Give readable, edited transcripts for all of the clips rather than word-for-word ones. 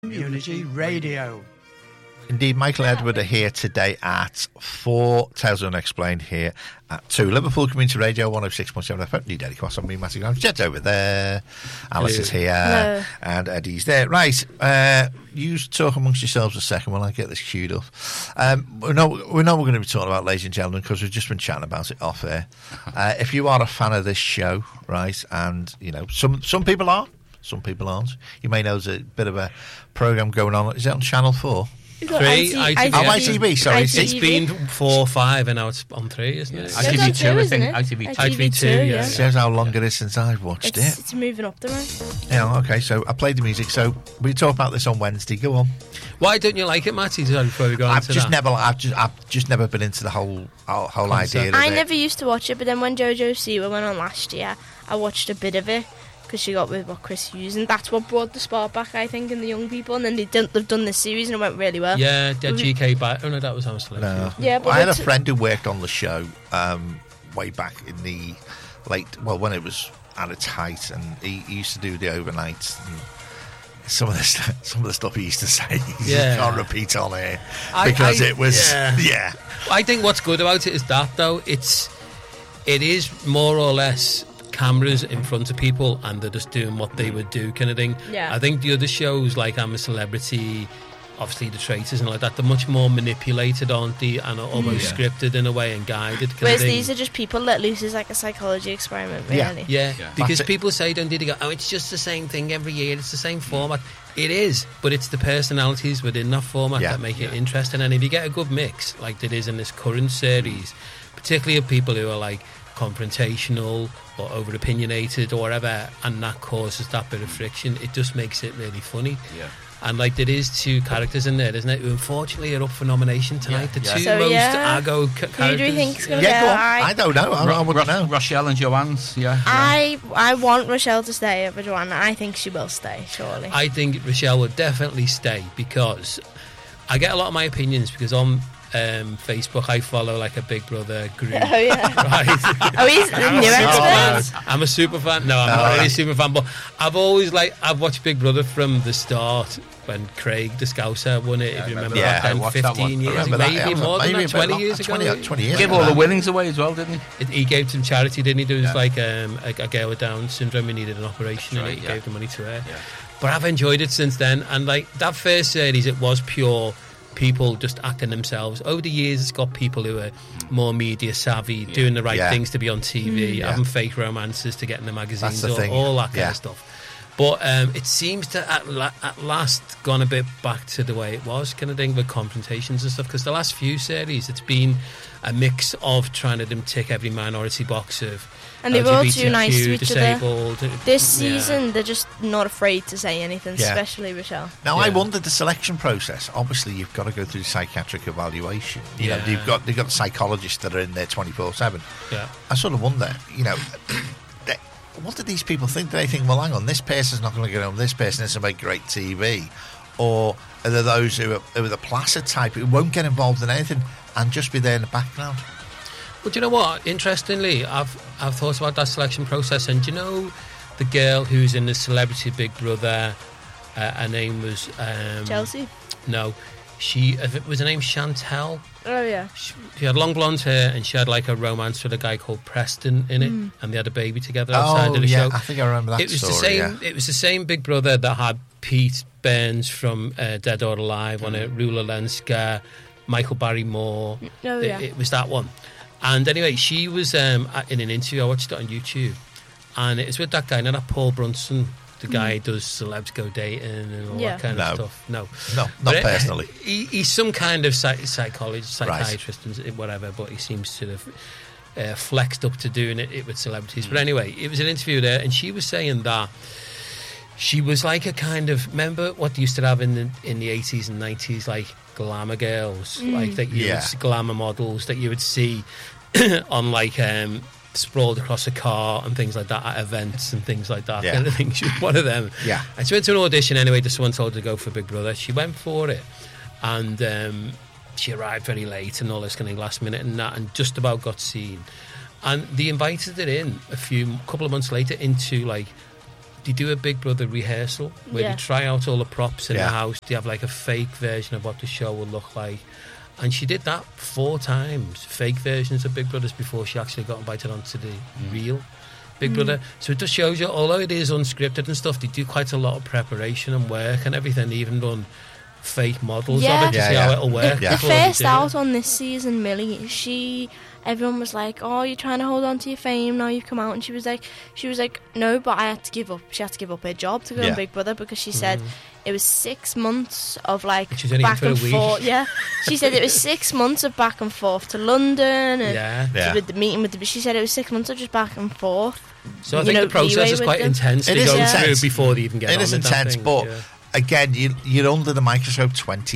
Community Radio. Indeed, Michael Edward are here today at 4 Tales Unexplained here at 2 Liverpool Community Radio 106.7 FM. New Daily Cross on me, Matty Graham. Jed's over there. Alice is here. Hello. And Eddie's there. Right, you talk amongst yourselves a second while I get this queued up. We know we're going to be talking about, ladies and gentlemen, because we've just been chatting about it off air. If you are a fan of this show, right, and, you know, some people are, some people aren't. You may know there's a bit of a programme going on. Is it on Channel 4? 3, ITV. Oh, ITV, sorry. ITV. It's been 4, 5, and now it's on 3, isn't it? ITV2, I think. ITV2, yeah. Shows how long it is since I've watched it. It's moving up the road. Yeah, okay, so I played the music, so we talk about this on Wednesday. Go on. Why don't you like it, Matty? Before we go I've into just that? I've just never been into the whole idea of I it. never used to watch it, but then when JoJo Siwa went on last year, I watched a bit of it because she got with Chris Hughes, and that's what brought the spark back, I think, in the young people. And then they've done this series, and it went really well. Yeah, GK back. Oh no, that was Amstel. No. Yeah, but I had a friend who worked on the show way back in the when it was at its height, and he used to do the overnights. And some of the stuff he used to say, you can't repeat on air because it was. Yeah. I think what's good about it is that though it is more or less cameras in front of people and they're just doing what they would do kind of thing. Yeah. I think the other shows like I'm a Celebrity, obviously The Traitors and like that, they're much more manipulated, aren't they, and almost scripted in a way and guided kind Whereas of thing. these are just people let loose as like a psychology experiment, really. Yeah. Because people say, don't they go, oh, it's just the same thing every year, it's the same format. It is, but it's the personalities within that format that make it interesting. And if you get a good mix, like it is in this current series, particularly of people who are like confrontational or over opinionated or whatever, and that causes that bit of friction, it just makes it really funny. And like there is 2 characters in there, isn't it, who unfortunately are up for nomination tonight. The 2 most argo characters. Who do you think's going to Yeah, get go on. it? I don't know. I wouldn't know. Rochelle and Joanne's, I want Rochelle to stay over Joanna. I think she will stay, surely. I think Rochelle will definitely stay because I get a lot of my opinions because on Facebook I follow like a Big Brother group. Oh, yeah. Right. Oh, he's the new expert? I'm a super fan. No, I'm not really a super fan, but I've watched Big Brother from the start when Craig the Scouser won it, if you remember back then, 15 years ago, maybe more than that, 20 years ago. 20 years He gave all the winnings away as well, didn't he? He gave some charity, didn't he? There was like a girl with Down syndrome who needed an operation, and he gave the money to her. But I've enjoyed it since then, and like that first series, it was pure people just acting themselves. Over the years, it's got people who are more media savvy, doing the right things to be on TV, having fake romances to get in the magazines, all that kind of stuff. But it seems to at last gone a bit back to the way it was, kind of thing, with confrontations and stuff. Because the last few series, it's been a mix of trying to tick every minority box of and they were all too nice to each disabled. other. This season, they're just not afraid to say anything, especially Rochelle. Now, I wondered the selection process. Obviously, you've got to go through psychiatric evaluation. You know, they've got psychologists that are in there 24/7. Yeah. I sort of wonder, you know, what do these people think? Do they think, well, hang on, this person's not going to get on, this person is to make great TV? Or are there those who are the placid type who won't get involved in anything and just be there in the background? But you know what? Interestingly, I've thought about that selection process, and you know the girl who's in the Celebrity Big Brother, her name was Chelsea? No, was her name Chantel? Oh yeah. She had long blonde hair, and she had like a romance with a guy called Preston in it, and they had a baby together outside of the show. I think I remember that story. It was the same Big Brother that had Pete Burns from Dead or Alive on it, Rula Lenska, Michael Barrymore. Oh yeah. It was that one. And anyway, she was in an interview. I watched it on YouTube, and it was with that guy, you know, that Paul Brunson, the guy who does Celebs Go Dating and all that kind of stuff. No, not personally. He's some kind of psychiatrist, and whatever, but he seems to have flexed up to doing it with celebrities. But anyway, it was an interview there, and she was saying that she was like a kind of, remember what they used to have in the 80s and 90s, like glamour girls, like that glamour models that you would see on like sprawled across a car and things like that at events and things like that. Kind of thing. She was one of them. Yeah. And she went to an audition anyway. Someone told her to go for Big Brother. She went for it, and she arrived very late and all this kind of last minute and that, and just about got seen. And they invited her in a couple of months later into like they do a Big Brother rehearsal where Yeah. they try out all the props in Yeah. the house. They have like a fake version of what the show will look like. And she did that 4 times, fake versions of Big Brothers, before she actually got invited onto the real Big Brother. So it just shows you, although it is unscripted and stuff, they do quite a lot of preparation and work and everything. They even done fake models Yeah. of it to Yeah, see yeah. how it'll work. The before they first do it. out on this season, Millie, everyone was like, "Oh, you're trying to hold on to your fame now you've come out," and she was like, "No, but I had to give up. She had to give up her job to go Yeah. on Big Brother because she said it was 6 months of like Which is only back for a and week. forth. Yeah, she said it was 6 months of back and forth to London and Yeah. Yeah. with the meeting with the. She said it was 6 months of just back and forth. So I You think know, the process leeway is with quite them. intense It to is go intense. through before they even get It on is with that intense, thing. but Yeah. again, you're under the microscope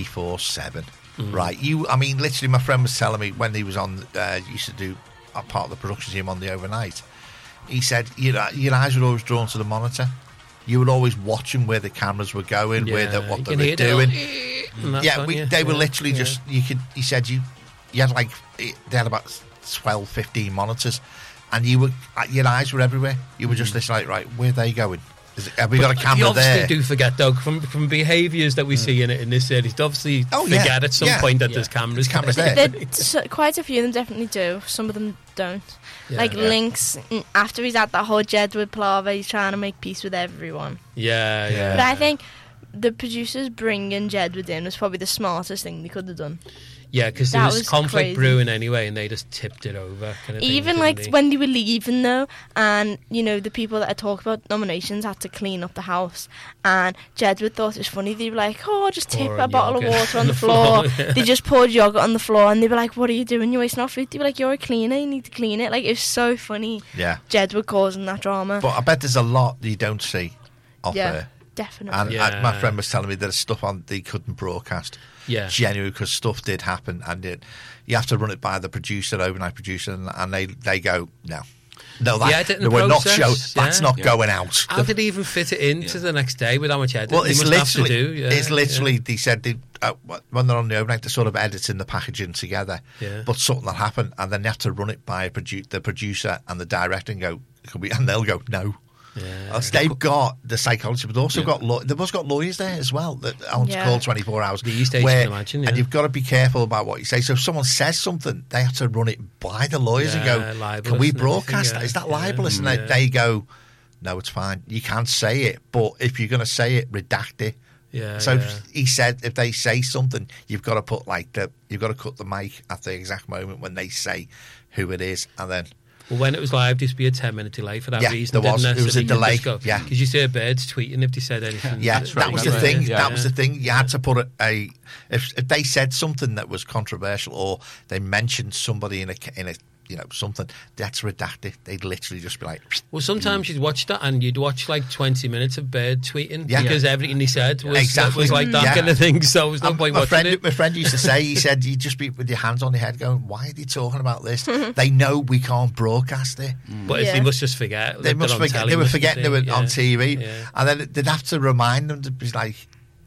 24/7, right? I mean, literally, my friend was telling me when he was on, used to do a part of the production team on the overnight. He said your eyes were always drawn to the monitor. You were always watching where the cameras were going, what You they can were hear doing. and that's Yeah, on you. they were Yeah. literally Yeah. just. You could. He said you had like they had about 12, 15 monitors, and your eyes were everywhere. You were just listening, like, right, where are they going? Have we got a You camera obviously there? do forget, though, from behaviours that we see in this series. They obviously Oh, yeah. forget at some Yeah. point that Yeah. there's cameras. There's cameras there. Quite a few of them definitely do. Some of them don't. Yeah. Like Yeah. Lynx, after he's at that whole Jedward palaver, he's trying to make peace with everyone. Yeah, yeah. But I think the producers bringing Jedward in was probably the smartest thing they could have done. Yeah, because there That was was conflict crazy. brewing anyway, and they just tipped it over. Kind of thing, Even didn't like they? when they were leaving though, and the people that had talked about nominations had to clean up the house, and Jedward thought it was funny. They were like, "Oh, just tip Pouring a bottle of yogurt water on the floor." They just poured yogurt on the floor, and they were like, "What are you doing? You're wasting our food." They were like, "You're a cleaner. You need to clean it." Like, it was so funny. Yeah, Jedward causing that drama. but I bet there's a lot that you don't see off Yeah. there. Definitely. And Yeah. my friend was telling me there's stuff on they couldn't broadcast. Yeah. Genuinely, because stuff did happen, and you have to run it by the producer, overnight producer, and they go, no, Yeah, it didn't we're not process, show. That's yeah. not Yeah. going out. How did he even fit it into the next day with how much editing Well, they it's must have to literally, do? Yeah, it's literally. They said when they're on the overnight, they're sort of editing the packaging together. Yeah. But something that happened, and then they have to run it by the producer and the director, and go, and they'll go, no. Yeah. They've got the psychology, but also Yeah. they've also got lawyers there as well that aren't Yeah. called 24 hours. These days, you can imagine, yeah. And you've got to be careful about what you say. So if someone says something, they have to run it by the lawyers and Yeah, go, libelous can we and broadcast everything, that? Is that yeah. libelous? And Yeah. they go, no, it's fine. You can't say it. But if you're going to say it, redact it. Yeah, So yeah. he said, if they say something, you've got to put you've got to cut the mic at the exact moment when they say who it is, and then Well, when it was live, there used to be a 10-minute delay for that Yeah, reason. there was. Didn't There was a delay, yeah. Because you see birds tweeting if they said anything. yeah, That's that right, was the right, thing. yeah. That was the thing. You had to put if they said something that was controversial or they mentioned somebody in a something, that's redacted. They'd literally just be like, Well, sometimes you'd watch that and you'd watch like 20 minutes of bird tweeting Yeah. because everything he said was, Exactly. was like that Yeah. kind of thing. So there was no point watching it. My friend used to say, he said, you'd just be with your hands on your head going, why are they talking about this? They know we can't broadcast it. But Yeah. they must just forget. They like, must they're on forget. telly, They were mustn't forgetting they were Yeah. on TV. Yeah. And then they'd have to remind them to be like,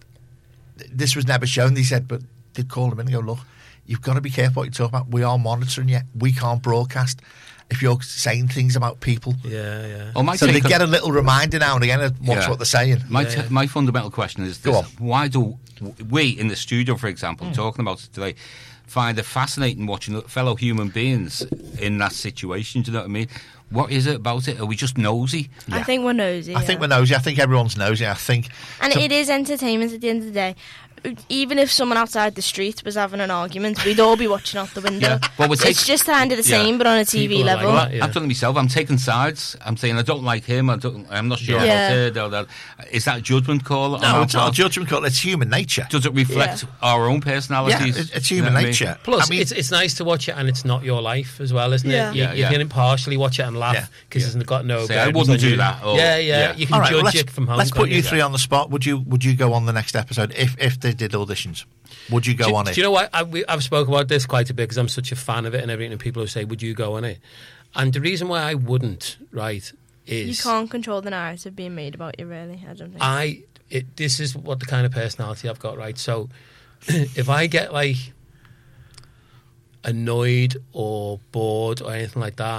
this was never shown, they said, but they'd call them in and go, look, you've got to be careful what you're talking about. We are monitoring you. We can't broadcast if you're saying things about people. Yeah, yeah. Well, my So they take on- get a little reminder now and again of watch Yeah. what they're saying. My fundamental question is this: Go on. why do we in the studio, for example, talking about it today, find it fascinating watching fellow human beings in that situation? Do you know what I mean? What is it about it? Are we just nosy? I think we're nosy. I think we're nosy. I think everyone's nosy. I think. And so- it is entertainment at the end of the day. Even if someone outside the street was having an argument, we'd all be watching out the window. Yeah. Well, It's just kind of the Yeah. same, but on a TV People are like level. that, yeah. I'm telling myself, I'm taking sides. I'm saying I don't like him. I'm not sure Yeah. about it. Or that. Is that a judgment call? on No, our it's not a part? judgment call. It's human nature. Does it reflect our own personalities? Yeah, it's You know human what I mean? nature. Plus, I mean, it's nice to watch it and it's not your life as well, isn't Yeah. it? You, Yeah, you yeah. can impartially watch it and Yeah. laugh because it's got no Say, I guidance wouldn't on do you. that, or- yeah. yeah. You can all right, well, judge let's, it from home. let's put can't you three on the spot. Would you go on the next episode if they did auditions? Would you go on it? Do you know what? I've spoken about this quite a bit because I'm such a fan of it and everything. And people who say, "Would you go on it?" And the reason why I wouldn't, right, is You can't control the narrative being made about you, really. I don't think. This is what the kind of personality I've got, right? So if I get like annoyed or bored or anything like that,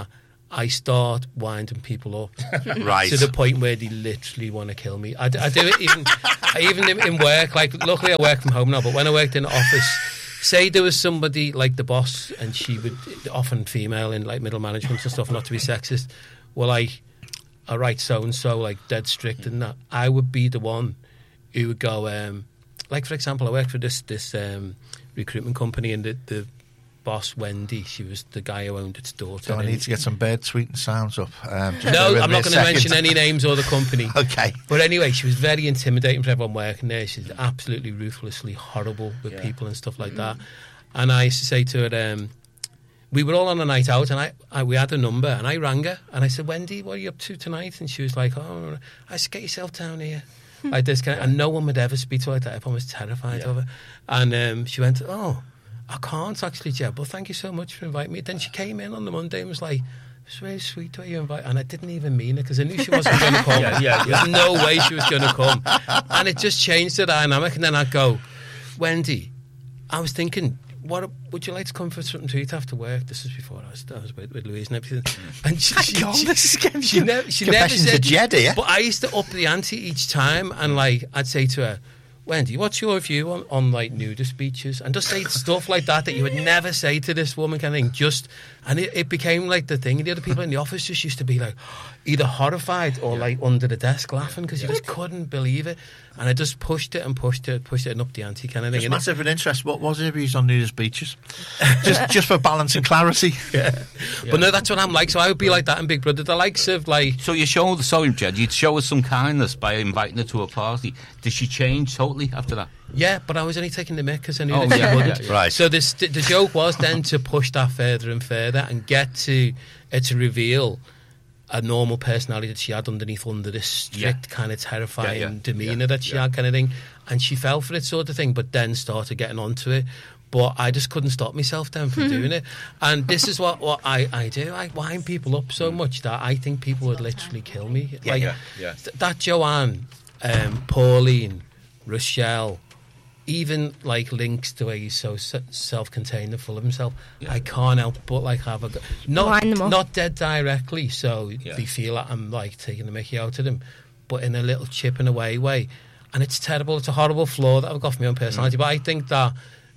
I start winding people up Right. to the point where they literally want to kill me. I do it even in work. Like, luckily I work from home now, but when I worked in the office, say there was somebody like the boss, and she would, often female in like middle management and stuff, not to be sexist. Well, I write so and so, like dead strict and that. I would be the one who would go, like for example, I worked for this recruitment company, and the boss, Wendy, she was the guy who owned its daughter. So I need to get some bird tweeting sounds up. Just No, bear with I'm me not a going to mention second. any names or the company. Okay. But anyway, she was very intimidating for everyone working there. She's absolutely ruthlessly horrible with people and stuff like that. And I used to say to her, we were all on a night out, and we had a number, and I rang her, and I said, Wendy, what are you up to tonight? And she was like, oh, I said, get yourself down here. Like this kind of, and no one would ever speak to her like that. Everyone was terrified of her. And she went, oh, I can't actually, Jeb, but thank you so much for inviting me. Then she came in on the Monday and was like, it's really sweet the way you invite, and I didn't even mean it because I knew she wasn't going to come. There's no way she was going to come. And it just changed the dynamic. And then I'd go, Wendy, I was thinking, what would you like to come for something to eat after work? This was before I was with Louise and everything. And she never Confessions said, of Jed here. but I used to up the ante each time, and like I'd say to her, Wendy, what's your view on like nudist beaches? And just say stuff like that you would never say to this woman kind of thing. Just, and it became like the thing. And the other people in the office just used to be like either horrified or like under the desk laughing because you just couldn't believe it. And I just pushed it and up the ante kind of thing. Just And massive interest. What was her views on nudist beaches? just for balance and clarity. But no, that's what I'm like. So I would be like that in Big Brother. The likes of like... So you show sorry, Jed, you'd show us some kindness by inviting her to a party. Did she change totally after that? Yeah, but I was only taking the mick because I knew Oh, that yeah, she wouldn't. yeah, yeah. Right. So the joke was then to push that further and further and get to reveal a normal personality that she had under this strict kind of terrifying demeanour that she had kind of thing. And she fell for it sort of thing, but then started getting onto it. But I just couldn't stop myself then from doing it. And this is what I do. I wind people up so much that I think people would literally kill me. That Joanne, Pauline, Rochelle, even like links to where he's so self-contained and full of himself. I can't help but like have a not dead directly, so they feel like I'm like taking the mickey out of them, but in a little chipping away way. And it's terrible. It's a horrible flaw that I've got for my own personality. But I think that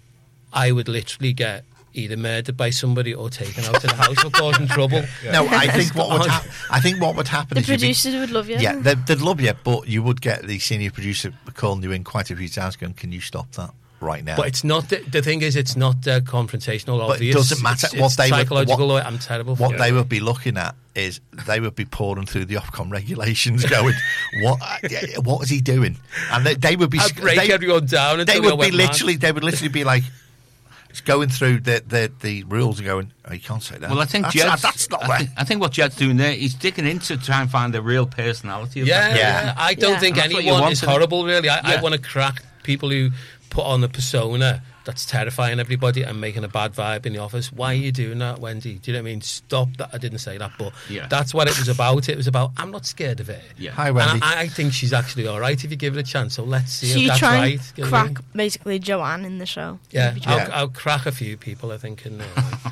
I would literally get either murdered by somebody or taken out of the house for causing trouble. No, I think what would happen The is producers would love you. Yeah, they'd love you, but you would get the senior producer calling you in quite a few times going, can you stop that right now? But it's not the thing is it's not confrontational. But obvious. it doesn't matter It's what they psychological. would, I'm terrible. What for they it. would be looking at is they would be pouring through the Ofcom regulations, going, "What is he doing?" And they would be I'd break everyone down. They until would be went mad. They would literally be like going through the rules and going, "Oh, you can't say that." Well, I think that's not right. I think what Jed's doing there, he's digging into to try and find the real personality of that. Yeah. I don't think That's what you anyone want, is isn't it? horrible, really. I want to crack people who put on a persona that's terrifying everybody and making a bad vibe in the office. Why are you doing that, Wendy? Do you know what I mean? Stop that. I didn't say that, but that's what it was about. It was about, I'm not scared of it. Yeah. Hi, Wendy. And I think she's actually all right if you give it a chance. So let's see So if you that's try right. and You know what I mean? crack basically Joanne in the show. Yeah, Yeah. I'll crack a few people, I think. In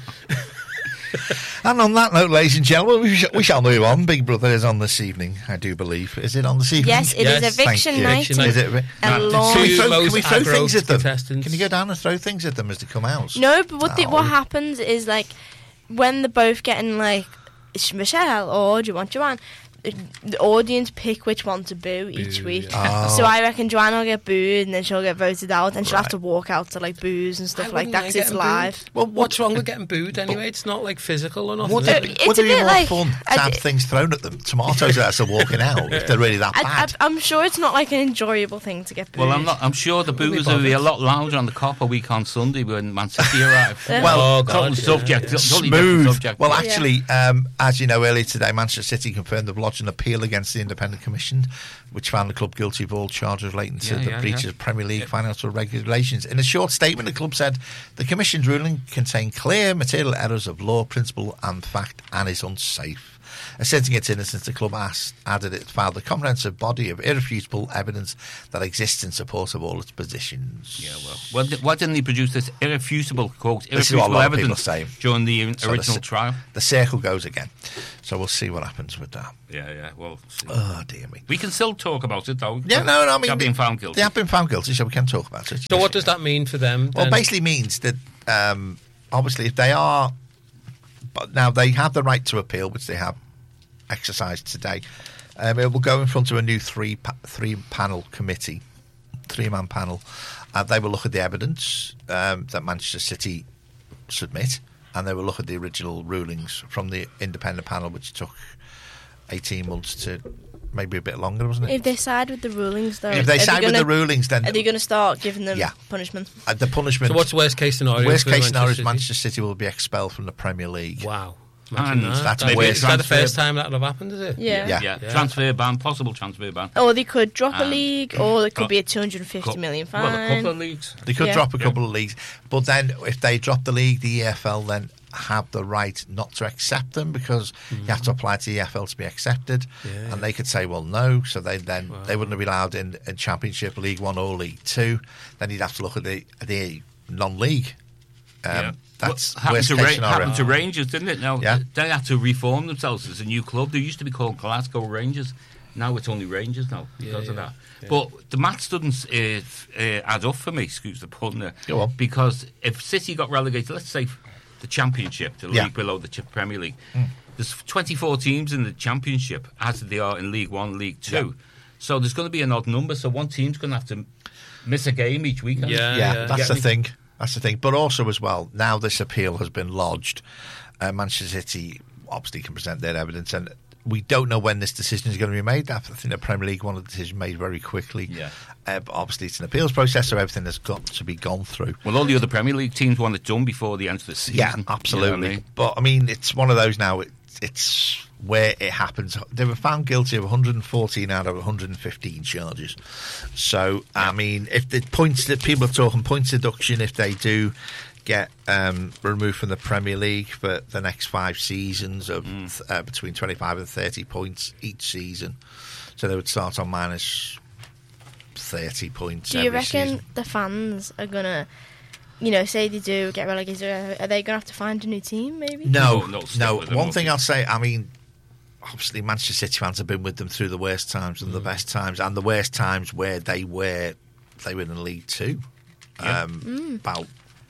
And on that note, ladies and gentlemen, we shall move on. Big Brother is on this evening, I do believe. Is it on this evening? Yes, it is Yes, eviction thank you. night. Eviction night. Is it? A long- Can we throw most aggro things at them? contestants. Can you go down and throw things at them as they come out? No, but what No. happens is like when they're both getting like, it's Michelle or do you want Joanne? The audience pick which one to boo each week. yeah. Oh. So I reckon Joanne will get booed and then she'll get voted out and she'll have to walk out to like boos and stuff like that 'cause it's live. Well, what's wrong with getting booed anyway? It's not like physical or nothing. Would is it, it? It's would a it be bit more like- fun to have things thrown at them? Tomatoes as they're walking out if they're really that bad. I'm sure it's not like an enjoyable thing to get booed. Well, I'm sure the Wouldn't be boos will be a bothered. lot louder on the Copper week on Sunday when Man City arrive. Well, Oh, God, Total yeah, subject. yeah. Totally different Smooth. subject. Well, actually, as you know, earlier today, Manchester City confirmed they've lodged an appeal against the Independent Commission, which found the club guilty of all charges relating to the breaches of Premier League financial regulations. In a short statement, the club said the Commission's ruling contained clear material errors of law, principle and fact and is unsafe. Asserting its innocence, the club added it filed a comprehensive body of irrefutable evidence that exists in support of all its positions. Yeah, well, why didn't he produce this irrefutable, quote, This is what a irrefutable lot of people evidence say. during the So original trial? The circle goes again. So we'll see what happens with that. Yeah, well, see. Oh, dear me. We can still talk about it, though. Yeah, no, I mean... They've been found guilty. They have been found guilty, so we can talk about it. So what does that mean for them? Well, then? basically means that, obviously, if they are... But now, they have the right to appeal, which they have exercised today. It will go in front of a new three-man panel. They will look at the evidence that Manchester City submit, and they will look at the original rulings from the independent panel, which took 18 months to maybe a bit longer, wasn't it? If they side with the rulings, though, If they side with the rulings, then are they going to start giving them Yeah. punishment? The punishment. So what's the worst case scenario? worst for case scenario is City? Manchester City will be expelled from the Premier League. Wow. And Imagine that's Maybe worse. is that the Transfer- first time that'll have happened, is it? Yeah. Yeah. Yeah, transfer ban, possible transfer ban. Or they could drop a league, or it could got- be a 250 million fine. Well, a couple of leagues. They could Yeah. drop a couple of leagues, but then if they drop the league, the EFL then have the right not to accept them because you have to apply to the EFL to be accepted, Yeah. and they could say, well, no, so they wouldn't be allowed in Championship, League One or League Two. Then you'd have to look at the non-league. Yeah. That's Well, worst case scenario. happened to Rangers, didn't it? Now, Yeah. they had to reform themselves as a new club. They used to be called Glasgow Rangers. Now it's only Rangers now because of that. Yeah. But the maths doesn't add up for me, excuse the pun there. Go on. Because if City got relegated, let's say the Championship, the Yeah. league below the Premier League, there's 24 teams in the Championship as they are in League One, League Two. Yeah. So there's going to be an odd number. So one team's going to have to miss a game each weekend. Yeah. That's Get the me? thing. That's the thing. But also, as well, now this appeal has been lodged, Manchester City obviously can present their evidence, and we don't know when this decision is going to be made. I think the Premier League wanted the decision made very quickly. Yeah. But obviously, it's an appeals process, so everything has got to be gone through. Well, all the other Premier League teams want it done before the end of the season. Yeah, You know absolutely. what I mean? But, I mean, it's one of those now, it's where it happens. They were found guilty of 114 out of 115 charges. So, I mean, if the points that people are talking points deduction, if they do get removed from the Premier League for the next 5 seasons of between 25 and 30 points each season. So they would start on minus 30 points Do you every reckon season. the fans are going to, say they do get relegated, are they going to have to find a new team, maybe? No. No, stick with them, One won't thing they? I'll say, I mean, obviously Manchester City fans have been with them through the worst times and the best times, and the worst times where they were in League Two. Yeah. About,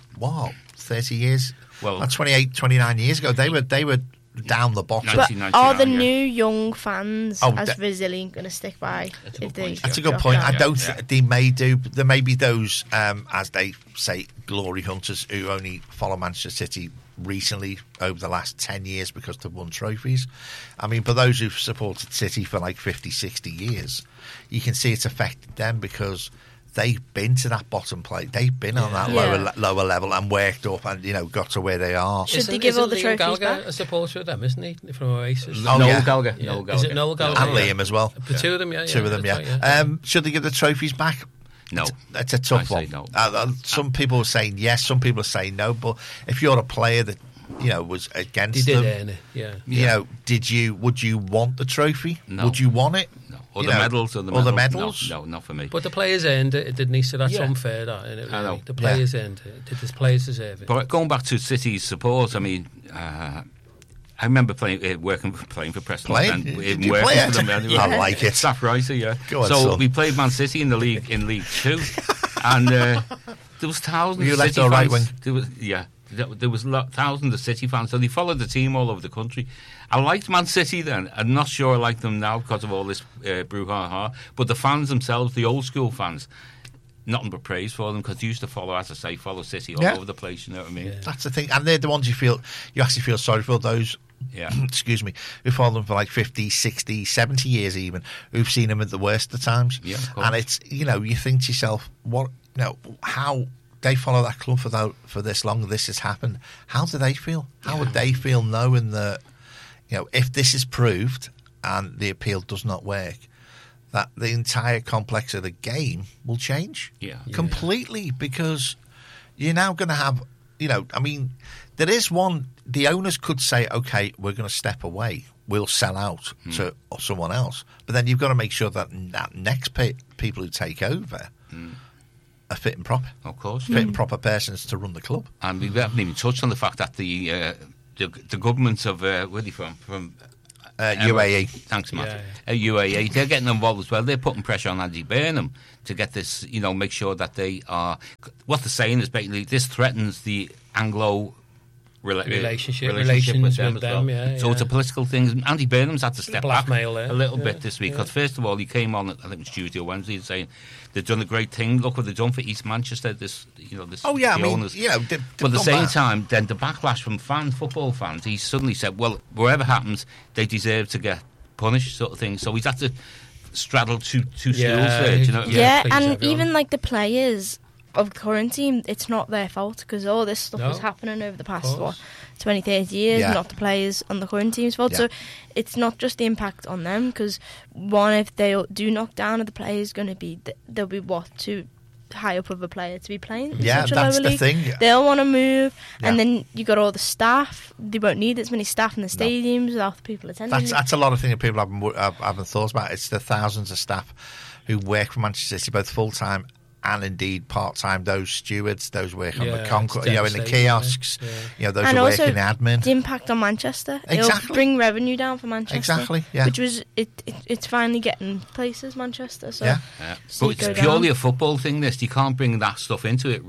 30 years? Well- About 28, 29 years ago, they were down the bottom. But 1999, are the yeah. new young fans Oh, as that- resilient going to stick by? That's a if good they point, That's a yeah. good point. I drop don't. Yeah. They may do. There may be those, as they say, glory hunters who only follow Manchester City recently over the last 10 years because they've won trophies. I mean, for those who've supported City for like 50, 60 years, you can see it's affected them because they've been to that bottom plate. They've been on that Yeah. lower level and worked up and got to where they are. Should they give all the Liam trophies Gallagher back? a supporter of them, isn't he? From Oasis. Oh, Noel yeah. Gallagher. Yeah. Noel Is it Gallagher. Noel Gallagher? And Yeah. Liam as well. The two of them, yeah. Two of them, that's yeah. right, Should they give the trophies back? No. It's a tough I say one. no. Some people are saying yes, some people are saying no. But if you're a player that was They against did them, earn it, yeah. would you want the trophy? No. Would you want it? No. Or the medals. Or the Or the medals. medals? No, not for me. But the players earned it, didn't he? So that's Yeah. unfair, that, isn't it? I know. Really? The players earned it. Did the players deserve it? But going back to City's support, I mean, I remember playing for Preston. Playing? And Did you working play for it? them. I like it. Staff writer, yeah. Go on, so son. we played Man City in League Two, and there was thousands. Were you of left City or right fans. wing? There was thousands of City fans, so they followed the team all over the country. I liked Man City then. I'm not sure I like them now because of all this brouhaha. But the fans themselves, the old school fans, nothing but praise for them because they used to follow City all Yeah. over the place. You know what I mean? Yeah. That's the thing, and they're the ones you actually feel sorry for. Those, Yeah. excuse me, who follow them for like 50, 60, 70 years even, who've seen them at the worst of times. Yeah, of course. And it's you think to yourself, how they follow that club for this long, this has happened. How do they feel? How would they feel knowing that, if this is proved and the appeal does not work, that the entire complex of the game will change completely because you're now going to have, there is one, the owners could say, okay, we're going to step away. will sell out to someone else. But then you've got to make sure that next people who take over are fit and proper. Of course. Fit and proper persons to run the club. And we haven't even touched on the fact that the governments of where are they from? UAE. Thanks, Matt. UAE, they're getting involved as well. They're putting pressure on Andy Burnham to get this, make sure that they are. What they're saying is basically this threatens the Anglo relationship with them as well. So it's a political thing. Andy Burnham's had to step back a little bit this week because first of all he came on, I think it was Tuesday or Wednesday, saying they've done a great thing. Look what they've done for East Manchester. This owners. But at the same time, then the backlash from football fans, he suddenly said, well, whatever happens, they deserve to get punished, sort of thing. So he's had to straddle two stools there. Do you know what I mean? Yeah, and even like the players of the current team, it's not their fault because all this stuff is happening over the past 20, 30 years, not the players on the current team's fault. So it's not just the impact on them because one, if they do knock down, the players going to be they'll be too high up of a player to be playing. Yeah, that's the thing. They'll want to move, and then you got all the staff. They won't need as many staff in the stadiums without the people attending. That's a lot of things that people haven't thought about. It's the thousands of staff who work for Manchester City, both full time and indeed part-time, those stewards, those work on the concourse, in the kiosks, those and who work in admin. The impact on Manchester. Exactly. It'll bring revenue down for Manchester. Exactly, yeah. Which was, it's finally getting places, Manchester. So But it's purely a football thing, this. You can't bring that stuff into it.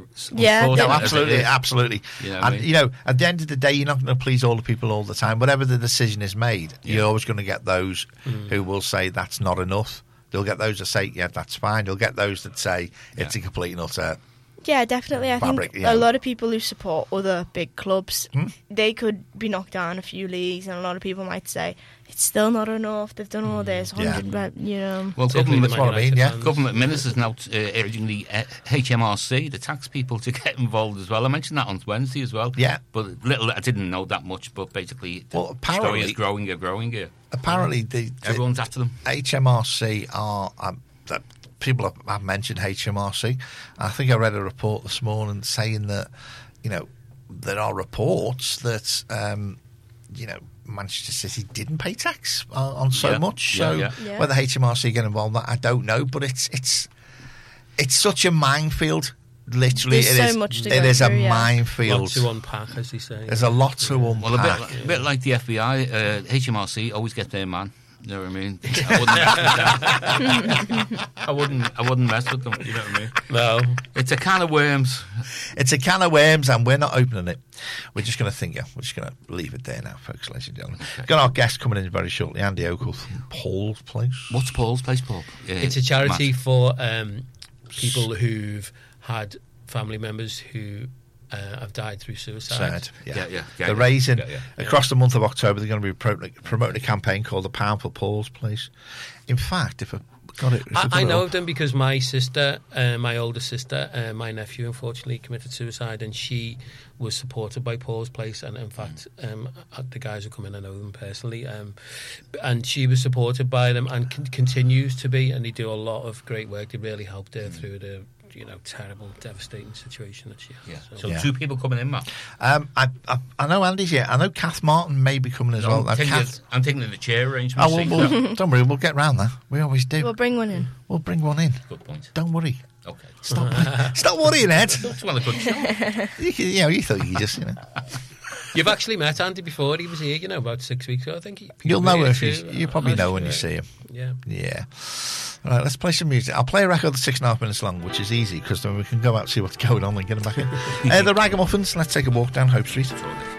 Absolutely. At the end of the day, you're not going to please all the people all the time. Whatever the decision is made, you're always going to get those who will say that's not enough. You'll get those that say, yeah, that's fine. You'll get those that say it's a complete and utter. Yeah, definitely. I think a lot of people who support other big clubs, they could be knocked down a few leagues, and a lot of people might say it's still not enough. They've done all this, 100, Well, that's what I mean. Yeah, government ministers now urging the HMRC, the tax people, to get involved as well. I mentioned that on Wednesday as well. Yeah, but I didn't know that much. But basically, the story is growing here. Apparently, everyone's after them. HMRC are. People have mentioned HMRC. I think I read a report this morning saying that, there are reports that, Manchester City didn't pay tax on so much. So whether HMRC get involved, I don't know. But it's such a minefield. Literally, it is a minefield. Lot to unpack, as you say. There's a lot to unpack. Well, a bit like the FBI, HMRC always get their man. You know what I mean? I wouldn't mess with them. You know what I mean? No. It's a can of worms. It's a can of worms, and we're not opening it. We're just going to think. We're just going to leave it there now, folks, ladies and gentlemen. Okay. Got our guest coming in very shortly, Andy Ogle from Paul's Place. What's Paul's Place, Paul? It's a charity for people who've had family members who have died through suicide. They're raising across the month of October. They're going to be promoting a campaign called the Pound for Paul's Place. In fact, I know of them because my sister, my older sister, my nephew, unfortunately committed suicide, and she was supported by Paul's Place. And in fact, the guys who come in, I know them personally, and she was supported by them and continues to be. And they do a lot of great work. They really helped her through the terrible, devastating situation that she has. So 2 people coming in, Matt. I know Andy's here. I know Kath Martin may be coming as well. I'm taking the chair arrangement. Don't worry, we'll get round that. We always do. We'll bring one in. Good point. Don't worry. Okay. Stop worrying, Ed. That's well a good show. You thought you just, You've actually met Andy before. He was here, about 6 weeks ago, I think. You'll know if you probably know when you see him. Yeah. All right, let's play some music. I'll play a record that's 6.5 minutes long, which is easy because then we can go out and see what's going on and get them back in. The Ragamuffins, let's take a walk down Hope Street.